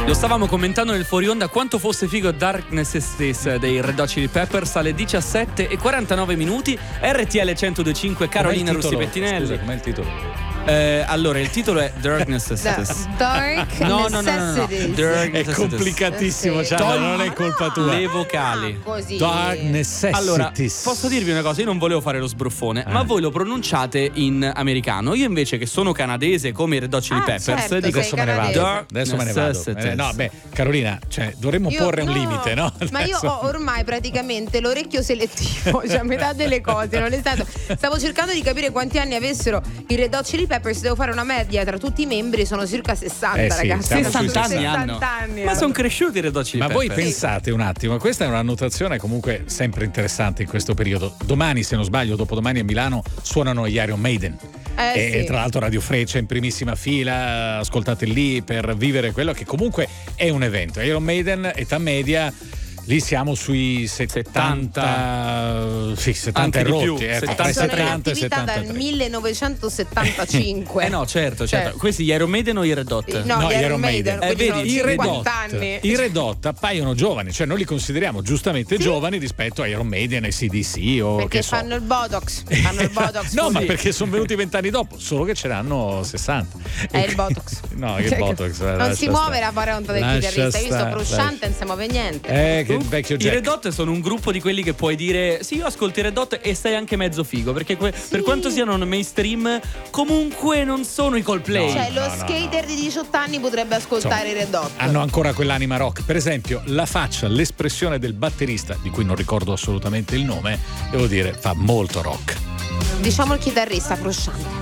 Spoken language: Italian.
Lo stavamo commentando nel fuori onda quanto fosse figo Darkness Stess dei Red Hot Chili Peppers alle 17:49. RTL 102.5, Carolina Rossi Pettinelli. Scusa, com'è il titolo? Allora, il titolo è Darkness Stess. Dark No. È complicatissimo, cioè, non è colpa tua. Le vocali. Così. Dark Necessities. Allora, posso dirvi una cosa? Io non volevo fare lo sbruffone, ma voi lo pronunciate in americano. Io invece, che sono canadese come i Red Hot Chili Peppers, certo, dico Adesso me ne vado. Dark Adesso me ne vado. Necessities. No, beh, Carolina, cioè, dovremmo porre un limite, no? Ma io ho ormai praticamente l'orecchio selettivo, cioè a metà delle cose non è stato. Stavo cercando di capire quanti anni avessero i Red Hot Chili Peppers. Devo fare una media tra tutti i membri, sono circa 60, sì, ragazzi. siamo sui 60 60 anni hanno. anni. Ma sono cresciuti i Red Hot Chili Ma Peppers. voi pensate un attimo, questa è una notazione comunque sempre interessante in questo periodo. Domani, se non sbaglio, dopodomani a Milano suonano gli Iron Maiden. E Sì. tra l'altro Radio Freccia in primissima fila, ascoltate lì per vivere quello che comunque è un evento. Iron Maiden, età media, lì siamo sui 70, sì, 70 Anche di rotti, più, tra 70 i Sono in 70 e attività dal 73. 1975. No, certo. Questi gli Iron Maiden o i Red Hot? No, gli Iron Maiden, quelli vedi, sono i Red 50 Hot, anni. i Red Hot appaiono giovani, cioè noi li consideriamo giustamente giovani rispetto a Iron Maiden e CDC o Perché che so. fanno il Botox. Fanno il Botox. No, così. ma perché sono venuti 20 anni dopo, solo che ce l'hanno 60. È il Botox. No, che Botox. Non si muove la paronta del chitarrista. Hai visto Frusciante, non si muove niente. Che vecchio I Jack. Red Hot sono un gruppo di quelli che puoi dire sì, io ascolto i Red Hot e stai anche mezzo figo, perché per quanto siano mainstream comunque non sono i Coldplay. Cioè, lo skater di 18 anni potrebbe ascoltare i Red Hot. Hanno ancora quell'anima rock. Per esempio, la faccia, l'espressione del batterista, di cui non ricordo assolutamente il nome, devo dire, fa molto rock. Diciamo il chitarrista Frusciante.